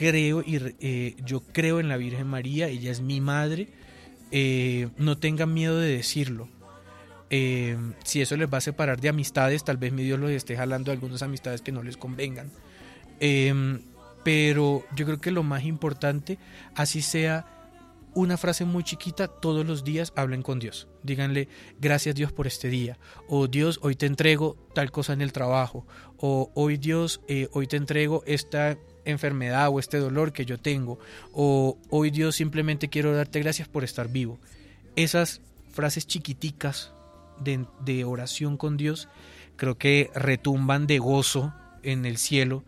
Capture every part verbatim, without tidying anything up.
creo y eh, yo creo en la Virgen María, ella es mi madre, eh, no tengan miedo de decirlo. Eh, si eso les va a separar de amistades, tal vez mi Dios los esté jalando a algunas amistades que no les convengan. Eh, pero yo creo que lo más importante, así sea una frase muy chiquita, todos los días hablen con Dios. Díganle, gracias Dios por este día. O Dios, hoy te entrego tal cosa en el trabajo. O hoy Dios, eh, hoy te entrego esta enfermedad o este dolor que yo tengo. O hoy Dios, simplemente quiero darte gracias por estar vivo. Esas frases chiquiticas de, de oración con Dios, creo que retumban de gozo en el cielo.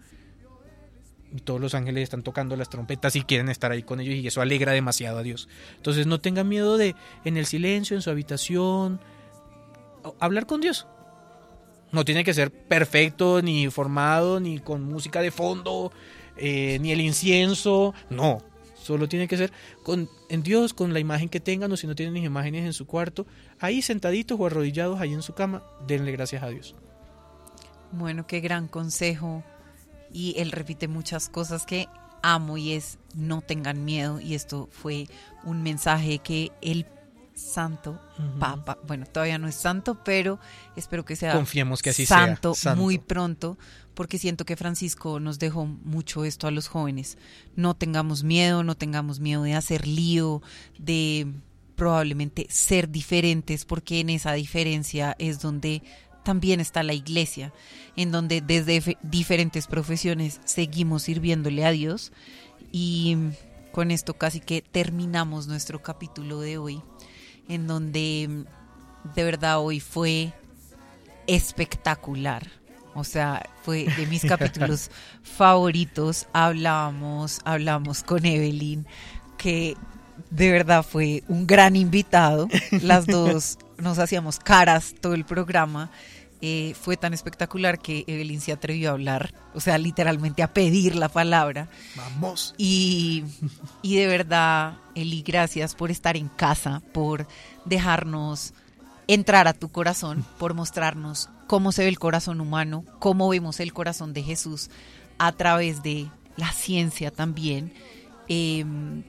Y todos los ángeles están tocando las trompetas y quieren estar ahí con ellos, y eso alegra demasiado a Dios. Entonces no tengan miedo de, en el silencio, en su habitación, hablar con Dios. No tiene que ser perfecto, ni formado, ni con música de fondo, eh, ni el incienso, no. Solo tiene que ser con, en Dios, con la imagen que tengan, o si no tienen imágenes en su cuarto, ahí sentaditos o arrodillados ahí en su cama, denle gracias a Dios. Bueno, qué gran consejo. Y él repite muchas cosas que amo, y es no tengan miedo. Y esto fue un mensaje que el santo uh-huh. Papa, bueno, todavía no es santo, pero espero que sea Confiemos que así santo, sea, santo muy pronto, porque siento que Francisco nos dejó mucho esto a los jóvenes. No tengamos miedo, no tengamos miedo de hacer lío, de probablemente ser diferentes, porque en esa diferencia es donde también está la iglesia, en donde desde f- diferentes profesiones seguimos sirviéndole a Dios. Y con esto casi que terminamos nuestro capítulo de hoy, en donde de verdad hoy fue espectacular. O sea, fue de mis capítulos favoritos. Hablábamos, hablamos con Evelyn, que de verdad fue un gran invitado. Las dos nos hacíamos caras todo el programa. Eh, fue tan espectacular que Evelyn se atrevió a hablar, o sea, literalmente a pedir la palabra. Vamos. Y, y de verdad, Eli, gracias por estar en casa, por dejarnos entrar a tu corazón, por mostrarnos cómo se ve el corazón humano, cómo vemos el corazón de Jesús a través de la ciencia también. Eh,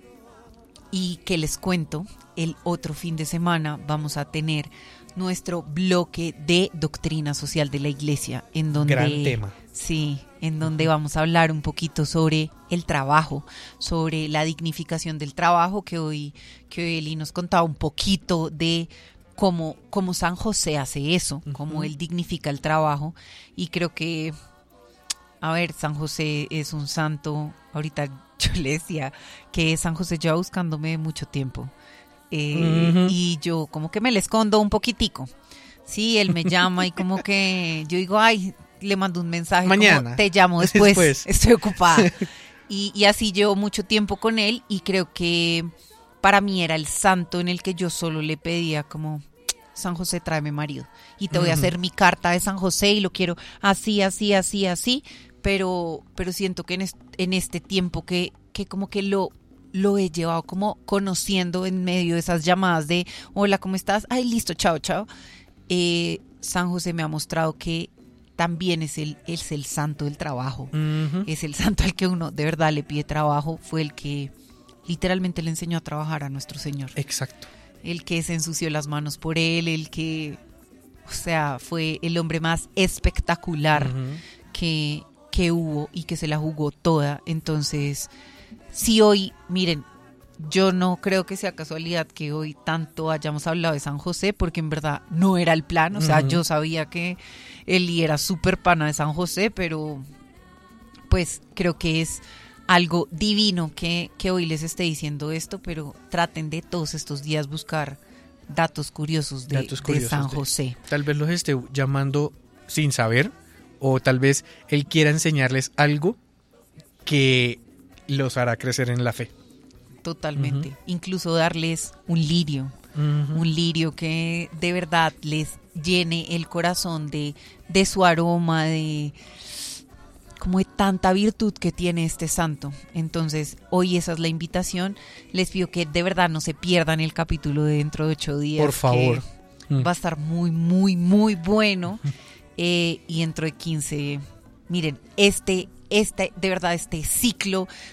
y que les cuento, el otro fin de semana vamos a tener nuestro bloque de doctrina social de la iglesia, en donde gran tema. Sí, en donde vamos a hablar un poquito sobre el trabajo, sobre la dignificación del trabajo, que hoy que hoy Eli nos contaba un poquito de cómo, cómo San José hace eso, uh-huh. cómo él dignifica el trabajo. Y creo que, a ver, San José es un santo. Ahorita yo le decía que San José lleva buscándome mucho tiempo. Eh, uh-huh. Y yo como que me le escondo un poquitico. Sí, él me llama y como que yo digo, ay, le mando un mensaje, mañana, como, te llamo después, después. Estoy ocupada. y, y así llevo mucho tiempo con él, y creo que para mí era el santo en el que yo solo le pedía como, San José, tráeme marido, y te voy uh-huh. a hacer mi carta de San José, y lo quiero así, así, así, así, pero, pero siento que en este, en este tiempo que, que como que lo... lo he llevado como conociendo en medio de esas llamadas de hola, ¿cómo estás? Ay, listo, chao, chao. Eh, San José me ha mostrado que también es el, es el santo del trabajo. Uh-huh. Es el santo al que uno de verdad le pide trabajo. Fue el que literalmente le enseñó a trabajar a nuestro Señor. Exacto. El que se ensució las manos por él, el que, o sea, fue el hombre más espectacular uh-huh. que, que hubo, y que se la jugó toda. Entonces... si hoy, miren, yo no creo que sea casualidad que hoy tanto hayamos hablado de San José, porque en verdad no era el plan, o sea, uh-huh. yo sabía que Eli era súper pana de San José, pero pues creo que es algo divino que, que hoy les esté diciendo esto, pero traten de todos estos días buscar datos curiosos de, datos curiosos de San José. De, tal vez los esté llamando sin saber, o tal vez él quiera enseñarles algo que los hará crecer en la fe. Totalmente. Uh-huh. Incluso darles un lirio, uh-huh. un lirio que de verdad les llene el corazón de, de su aroma, de como de tanta virtud que tiene este santo. Entonces, hoy esa es la invitación. Les pido que de verdad no se pierdan el capítulo de dentro de ocho días. Por favor. Que mm. va a estar muy, muy, muy bueno. Eh, y dentro de quince, miren, este... Este, de verdad, este ciclo